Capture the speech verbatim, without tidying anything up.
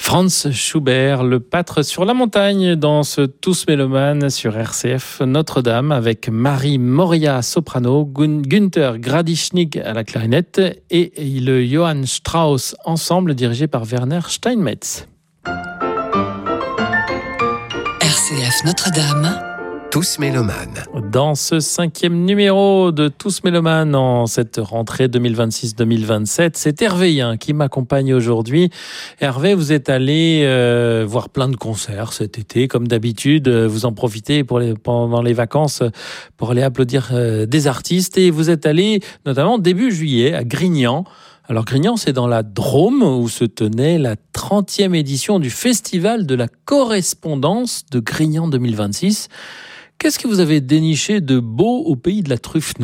Franz Schubert, le pâtre sur la montagne dans ce Tous Mélomanes sur R C F Notre-Dame avec Marie Moria soprano, Gun- Günther Gradischnik à la clarinette et le Johann Strauss ensemble dirigé par Werner Steinmetz. R C F Notre-Dame. Tous Mélomanes. Dans ce cinquième numéro de Tous Mélomanes en cette rentrée deux mille vingt-six deux mille vingt-sept, c'est Hervé hein, qui m'accompagne aujourd'hui. Hervé, vous êtes allé euh, voir plein de concerts cet été, comme d'habitude. Vous en profitez pour les, pendant les vacances pour aller applaudir euh, des artistes. Et vous êtes allé notamment début juillet à Grignan. Alors Grignan, c'est dans la Drôme où se tenait la trentième édition du Festival de la correspondance de Grignan deux mille vingt-six. Qu'est-ce que vous avez déniché de beau au pays de la truffe noire ?